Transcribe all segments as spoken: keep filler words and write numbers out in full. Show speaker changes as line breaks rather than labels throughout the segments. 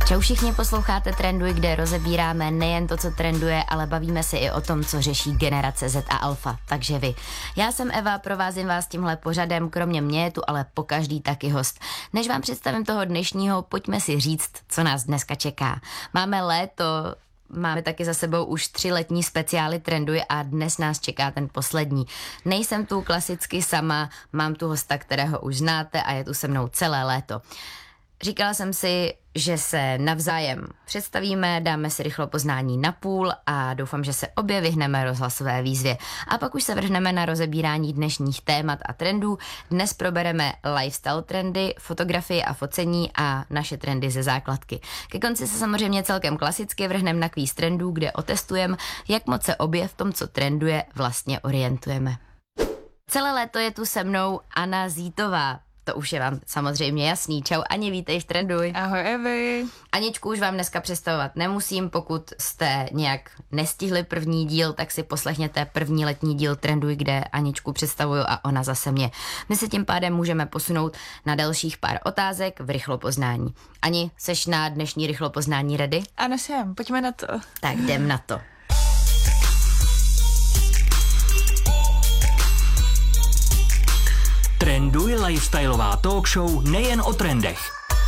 Čau všichni, posloucháte Trenduj, kde rozebíráme nejen to, co trenduje, ale bavíme se i o tom, co řeší generace Z a Alfa, takže vy. Já jsem Eva, provázím vás tímhle pořadem, kromě mě je tu ale pokaždý taky host. Než vám představím toho dnešního, pojďme si říct, co nás dneska čeká. Máme léto, máme taky za sebou už tři letní speciály Trenduj a dnes nás čeká ten poslední. Nejsem tu klasicky sama, mám tu hosta, kterého už znáte a je tu se mnou celé léto. Říkala jsem si, že se navzájem představíme, dáme si rychlo poznání na půl a doufám, že se obě vyhneme rozhlasové výzvě. A pak už se vrhneme na rozebírání dnešních témat a trendů. Dnes probereme lifestyle trendy, fotografii a focení a naše trendy ze základky. Ke konci se samozřejmě celkem klasicky vrhneme na kvíz trendů, kde otestujeme, jak moc se obě v tom, co trenduje, vlastně orientujeme. Celé léto je tu se mnou Anna Zítová. To už je vám samozřejmě jasný. Čau Ani, vítej v Trenduj.
Ahoj Evi.
Aničku už vám dneska představovat nemusím, pokud jste nějak nestihli první díl, tak si poslechněte první letní díl Trenduj, kde Aničku představuju a ona zase mě. My se tím pádem můžeme posunout na dalších pár otázek v rychlopoznání. Ani, seš na dnešní rychlopoznání ready?
Ano jsem, pojďme na to.
Tak jdem na to.
Trenduj, lifestyleová talk show nejen o trendech.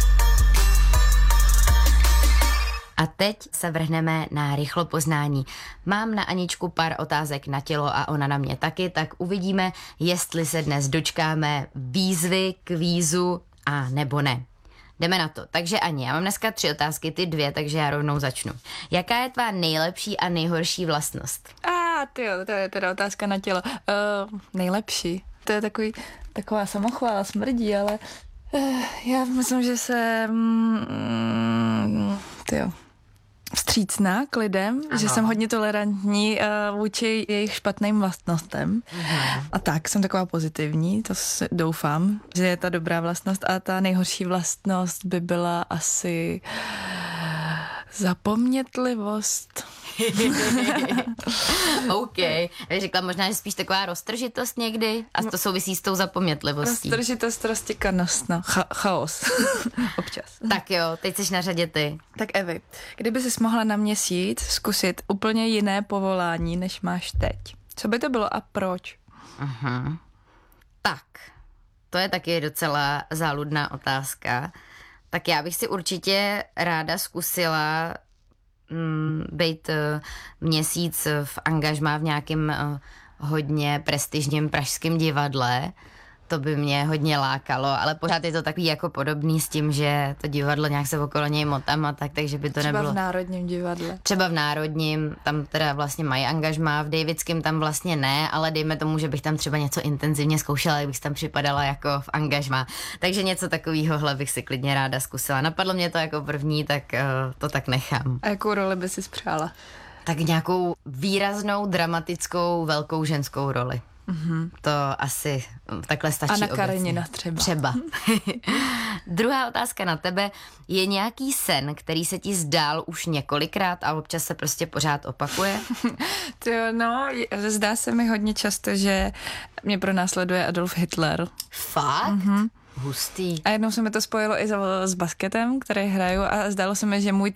A teď se vrhneme na rychlopoznání. Mám na Aničku pár otázek na tělo a ona na mě taky, tak uvidíme, jestli se dnes dočkáme výzvy, kvízu a nebo ne. Jdeme na to. Takže Ani, já mám dneska tři otázky, ty dvě, takže já rovnou začnu. Jaká je tvá nejlepší a nejhorší vlastnost?
A ah, tyjo, to je teda otázka na tělo. Uh, nejlepší. To je takový, taková samochvála, smrdí, ale uh, já myslím, že jsem mm, tyjo, vstřícná k lidem, ano. Že jsem hodně tolerantní uh, vůči jejich špatným vlastnostem. Aha. A tak, jsem taková pozitivní, to si, doufám, že je ta dobrá vlastnost a ta nejhorší vlastnost by byla asi zapomnětlivost.
OK. Já bych řekla možná, že spíš taková roztržitost někdy a to souvisí s tou zapomnětlivostí.
Roztržitost, roztěkanost, no. Cha- chaos. Občas.
Tak jo, teď jsi na řadě ty.
Tak Evi, kdyby jsi mohla na měsíc zkusit úplně jiné povolání, než máš teď, co by to bylo a proč?
Uh-huh. Tak, to je taky docela záludná otázka. Tak já bych si určitě ráda zkusila mm, být uh, měsíc v angažmá v nějakém uh, hodně prestižním pražském divadle. To by mě hodně lákalo, ale pořád je to takový jako podobný s tím, že to divadlo nějak se okolo něj motám a tak, takže by to
Třeba
nebylo...
Třeba v Národním divadle.
Třeba v Národním, tam teda vlastně mají angažmá, v Davidském tam vlastně ne, ale dejme tomu, že bych tam třeba něco intenzivně zkoušela, jak bych tam připadala jako v angažmá. Takže něco takovýhohle bych si klidně ráda zkusila. Napadlo mě to jako první, tak uh, to tak nechám.
A jakou roli by si spřála?
Tak nějakou výraznou, dramatickou, velkou ženskou roli. Mm-hmm. To asi takhle stačí.
Anna
obecně.
Karenina třeba.
Třeba. Druhá otázka na tebe. Je nějaký sen, který se ti zdál už několikrát a občas se prostě pořád opakuje?
To no, zdá se mi hodně často, že mě pronásleduje Adolf Hitler.
Fakt? Mm-hmm. Hustý.
A jednou se mi to spojilo i s basketem, který hraju a zdálo se mi, že můj